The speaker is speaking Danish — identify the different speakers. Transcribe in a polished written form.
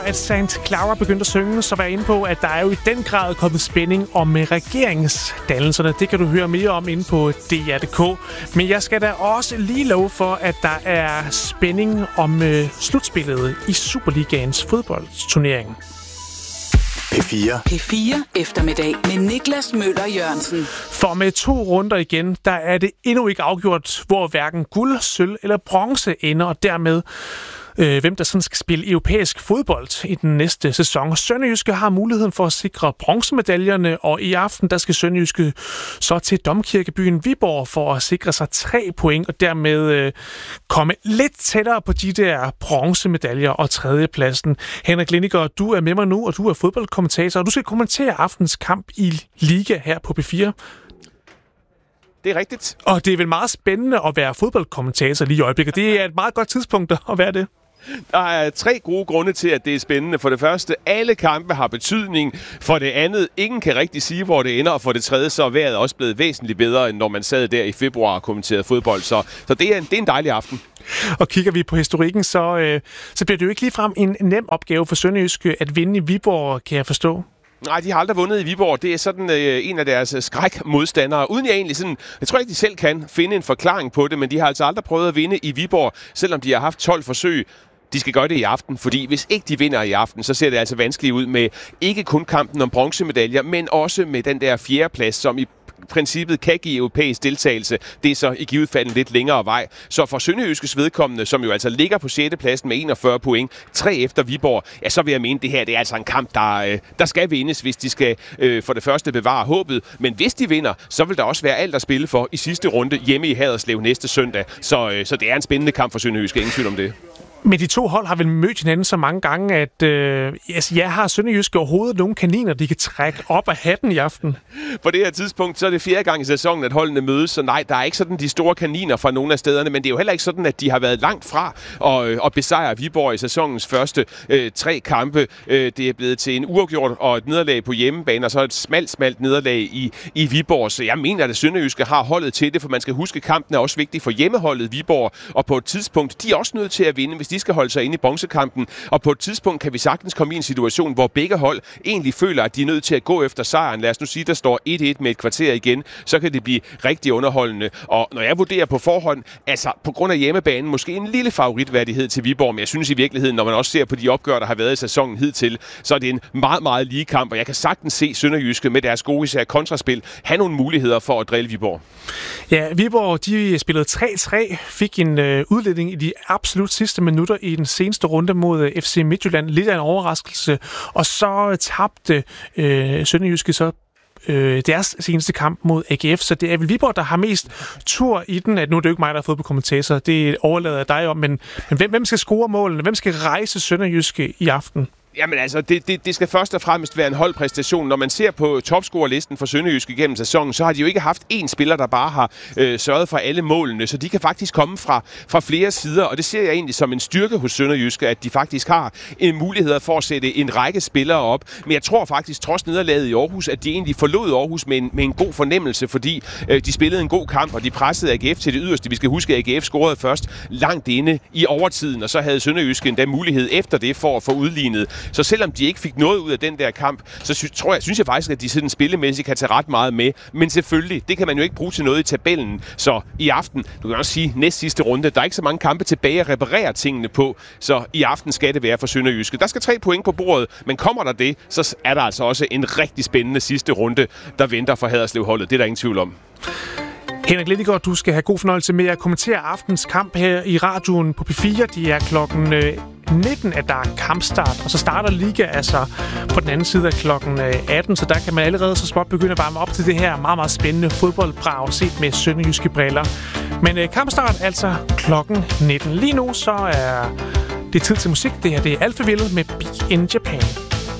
Speaker 1: at St. Clara begyndte at synge, så var jeg inde på, at der er jo i den grad kommet spænding om regeringsdannelserne. Det kan du høre mere om inde på DR.dk. Men jeg skal da også lige love for, at der er spænding om slutspillet i Superligaens fodboldturnering.
Speaker 2: P4 eftermiddag med Niklas Møller Jørgensen.
Speaker 1: For med 2 runder igen, der er det endnu ikke afgjort, hvor hverken guld, sølv eller bronze ender, og dermed hvem der sådan skal spille europæisk fodbold i den næste sæson. Sønderjyske har muligheden for at sikre bronzemedaljerne, og i aften der skal Sønderjyske så til domkirkebyen Viborg for at sikre sig 3 point, og dermed komme lidt tættere på de der bronzemedaljer og 3. pladsen. Henrik Lindiger, du er med mig nu, og du er fodboldkommentator, og du skal kommentere aftens kamp i Liga her på P4.
Speaker 3: Det er rigtigt.
Speaker 1: Og det er vel meget spændende at være fodboldkommentator lige i øjeblikket. Det er et meget godt tidspunkt at være det.
Speaker 3: Der er 3 gode grunde til, at det er spændende. For det første, alle kampe har betydning. For det andet, ingen kan rigtig sige, hvor det ender. Og for det tredje, så er vejret også blevet væsentligt bedre, end når man sad der i februar og kommenterede fodbold. Så det er en dejlig aften.
Speaker 1: Og kigger vi på historikken, så bliver det jo ikke ligefrem en nem opgave for Sønderjyske at vinde i Viborg, kan jeg forstå.
Speaker 3: Nej, de har aldrig vundet i Viborg. Det er sådan en af deres skrækmodstandere. Uden jeg egentlig sådan, jeg tror ikke, de selv kan finde en forklaring på det, men de har altså aldrig prøvet at vinde i Viborg, selvom de har haft 12 forsøg. De skal gøre det i aften, fordi hvis ikke de vinder i aften, så ser det altså vanskeligt ud med ikke kun kampen om bronzemedaljer, men også med den der 4. plads, som i princippet kan give europæisk deltagelse. Det er så i givet fald en lidt længere vej. Så for Sønderjyskes vedkommende, som jo altså ligger på 6. pladsen med 41 point, 3 efter Viborg, ja, så vil jeg mene, det her det er altså en kamp, der skal vindes, hvis de skal for det første bevare håbet. Men hvis de vinder, så vil der også være alt at spille for i sidste runde hjemme i Haderslev næste søndag. Så det er en spændende kamp for Sønderjyske, ingen tvivl om det.
Speaker 1: Men de 2 hold har vel mødt hinanden så mange gange, at jeg har Sønderjyske overhovedet nogle kaniner, de kan trække op af hatten i aften.
Speaker 3: På det her tidspunkt, så er det 4. gang i sæsonen, at holdene mødes, så nej, der er ikke sådan de store kaniner fra nogle af stederne, men det er jo heller ikke sådan, at de har været langt fra at besejre Viborg i sæsonens første 3 kampe. Det er blevet til en uafgjort og et nederlag på hjemmebane, og så et smalt nederlag i Viborg. Så jeg mener, at Sønderjyske har holdet til det, for man skal huske, at kampen er også vigtig for hjemmeholdet Viborg, og på et tidspunkt, de er også nødt til at vinde, hvis de skal holde sig inde i bronzekampen, og på et tidspunkt kan vi sagtens komme i en situation, hvor begge hold egentlig føler, at de er nødt til at gå efter sejren. Lad os nu sige, der står 1-1 med et kvarter igen, så kan det blive rigtig underholdende. Og når jeg vurderer på forhånd, altså på grund af hjemmebanen, måske en lille favoritværdighed til Viborg, men jeg synes i virkeligheden, når man også ser på de opgør, der har været i sæsonen hidtil, så er det en meget, meget lige kamp, og jeg kan sagtens se Sønderjyske med deres gode især kontraspil have nogle muligheder for at drille Viborg.
Speaker 1: Ja, Viborg, de spillede 3-3, fik en udledning i de absolut sidste minutter i den seneste runde mod FC Midtjylland. Lidt af en overraskelse. Og så tabte Sønderjyske så deres seneste kamp mod AGF, så det er vel Viborg, der har mest tur i den. At nu er det jo ikke mig, der har fået på kommentator. Det overlader jeg dig om, men hvem skal score målene? Hvem skal rejse Sønderjyske i aften?
Speaker 3: Jamen altså, det skal først og fremmest være en holdpræstation. Når man ser på topscorerlisten for Sønderjyske gennem sæsonen, så har de jo ikke haft én spiller, der bare har sørget for alle målene, så de kan faktisk komme fra flere sider, og det ser jeg egentlig som en styrke hos Sønderjyske, at de faktisk har en mulighed for at sætte en række spillere op. Men jeg tror faktisk, trods nederlaget i Aarhus, at de egentlig forlod Aarhus med en god fornemmelse, fordi de spillede en god kamp, og de pressede AGF til det yderste. Vi skal huske, at AGF scorede først langt inde i overtiden, og så havde Sønderjyske endda mulighed efter det for at få udlignet. Så selvom de ikke fik noget ud af den der kamp, så synes jeg faktisk, at de sådan spillemæssigt kan tage ret meget med. Men selvfølgelig, det kan man jo ikke bruge til noget i tabellen. Så i aften, du kan også sige næst sidste runde, der er ikke så mange kampe tilbage at reparere tingene på. Så i aften skal det være for Sønderjyske. Der skal 3 point på bordet, men kommer der det, så er der altså også en rigtig spændende sidste runde, der venter for Haderslev-holdet. Det er der ingen tvivl om.
Speaker 1: Henrik Lindiger, du skal have god fornøjelse med at kommentere aftens kamp her i radioen på P4. Det er klokken 19, at der er kampstart, og så starter Liga altså på den anden side af klokken 18, så der kan man allerede så småt begynde at varme op til det her meget, meget spændende fodboldbrag set med sønderjyske briller. Men kampstart altså klokken 19. Lige nu så er det tid til musik. Det her det er Alphaville med Big in Japan.